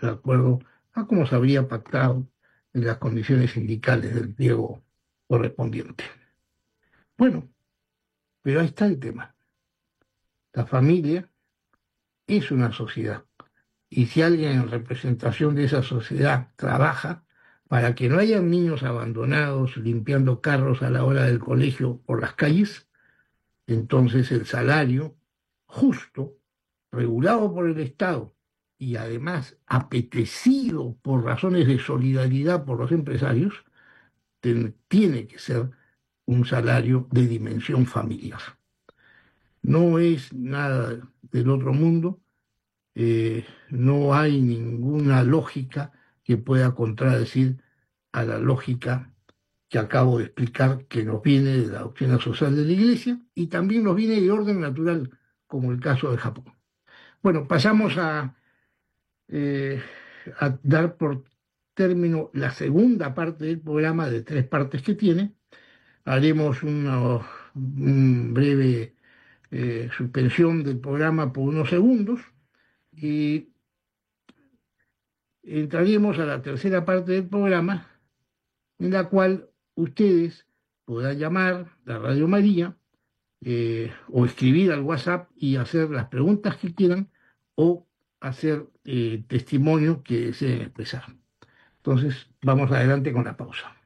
de acuerdo a cómo se habría pactado en las condiciones sindicales del pliego correspondiente. Bueno, pero ahí está el tema. La familia es una sociedad. Y si alguien en representación de esa sociedad trabaja para que no haya niños abandonados limpiando carros a la hora del colegio por las calles, entonces el salario justo, regulado por el Estado y además apetecido por razones de solidaridad por los empresarios, tiene que ser un salario de dimensión familiar. No es nada del otro mundo, no hay ninguna lógica que pueda contradecir a la lógica que acabo de explicar, que nos viene de la doctrina social de la Iglesia y también nos viene de orden natural, como el caso de Japón. Bueno, pasamos eh, a dar por término la segunda parte del programa de tres partes que tiene. Haremos una breve suspensión del programa por unos segundos y entraremos a la tercera parte del programa, en la cual ustedes podrán llamar a Radio María o escribir al WhatsApp y hacer las preguntas que quieran o hacer testimonio que deseen expresar. Entonces, vamos adelante con la pausa.